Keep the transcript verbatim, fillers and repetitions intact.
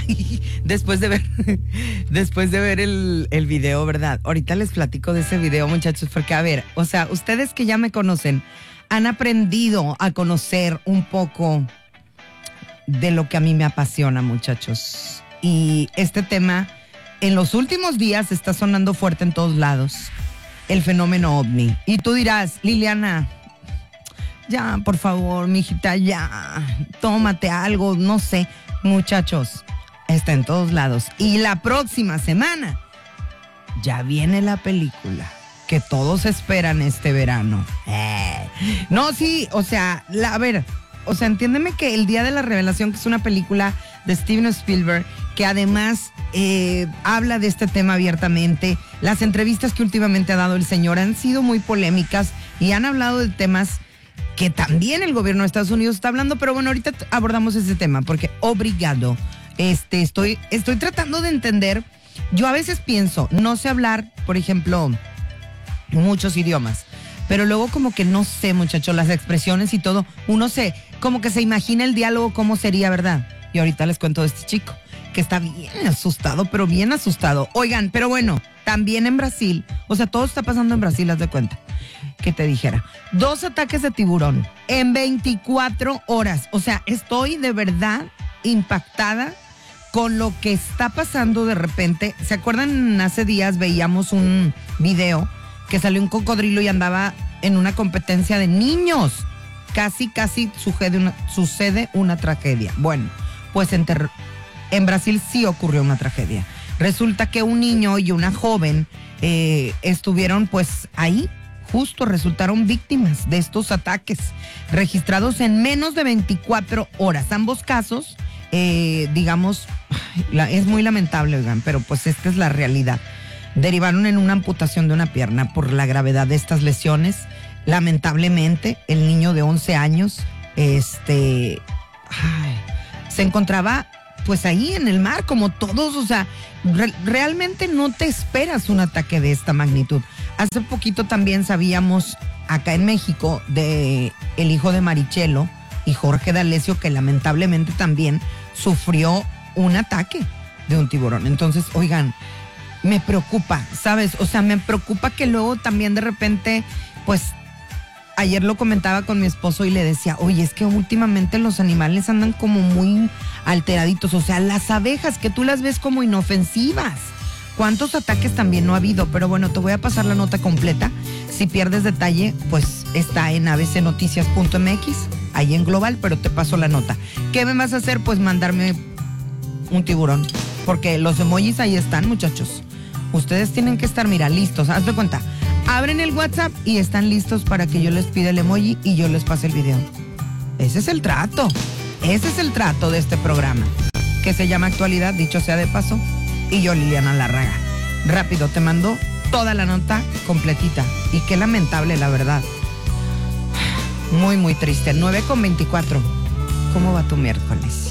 después de ver, después de ver el, el video, ¿verdad? Ahorita les platico de ese video, muchachos, porque a ver, o sea, ustedes que ya me conocen, han aprendido a conocer un poco de lo que a mí me apasiona, muchachos. Y este tema, en los últimos días, está sonando fuerte en todos lados, el fenómeno ovni. Y tú dirás, Liliana, ya, por favor, mijita, ya, tómate algo, no sé. Muchachos, está en todos lados. Y la próxima semana ya viene la película que todos esperan este verano. Eh. No, sí, o sea, la, a ver, o sea, entiéndeme que El Día de la Revelación, que es una película de Steven Spielberg, que además eh, habla de este tema abiertamente. Las entrevistas que últimamente ha dado el señor han sido muy polémicas y han hablado de temas que también el gobierno de Estados Unidos está hablando, pero bueno, ahorita abordamos ese tema, porque obrigado, este, estoy, estoy tratando de entender. Yo a veces pienso, no sé hablar, por ejemplo, muchos idiomas, pero luego como que no sé, muchachos, las expresiones y todo, uno se, como que se imagina el diálogo cómo sería, ¿verdad? Y ahorita les cuento de este chico, que está bien asustado, pero bien asustado. Oigan, pero bueno, también en Brasil, o sea, todo está pasando en Brasil, haz de cuenta. Que te dijera, dos ataques de tiburón en veinticuatro horas. O sea, estoy de verdad impactada con lo que está pasando de repente. ¿Se acuerdan? Hace días veíamos un video que salió un cocodrilo y andaba en una competencia de niños. Casi, casi sucede una, sucede una tragedia. Bueno, pues en, ter- en Brasil sí ocurrió una tragedia. Resulta que un niño y una joven eh, estuvieron pues ahí. Justo resultaron víctimas de estos ataques registrados en menos de veinticuatro horas. Ambos casos, eh, digamos, la, es muy lamentable, oigan, pero pues esta es la realidad. Derivaron en una amputación de una pierna por la gravedad de estas lesiones. Lamentablemente, el niño de once años, este, ay, se encontraba pues ahí en el mar como todos, o sea, re- realmente no te esperas un ataque de esta magnitud. Hace poquito también sabíamos acá en México de el hijo de Marichelo y Jorge D'Alessio, que lamentablemente también sufrió un ataque de un tiburón. Entonces, oigan, me preocupa, ¿sabes? O sea, me preocupa que luego también de repente, pues, ayer lo comentaba con mi esposo y le decía, oye, es que últimamente los animales andan como muy alteraditos. O sea, las abejas que tú las ves como inofensivas. ¿Cuántos ataques también no ha habido? Pero bueno, te voy a pasar la nota completa. Si pierdes detalle, pues está en a b c noticias punto m x, ahí en global, pero te paso la nota. ¿Qué me vas a hacer? Pues mandarme un tiburón. Porque los emojis ahí están, muchachos. Ustedes tienen que estar, mira, listos. Haz de cuenta. Abren el WhatsApp y están listos para que yo les pida el emoji y yo les pase el video. Ese es el trato. Ese es el trato de este programa, que se llama Actualidad, dicho sea de paso. Y yo, Liliana Larraga. Rápido, te mando toda la nota completita. Y qué lamentable, la verdad. Muy, muy triste. nueve con veinticuatro. ¿Cómo va tu miércoles?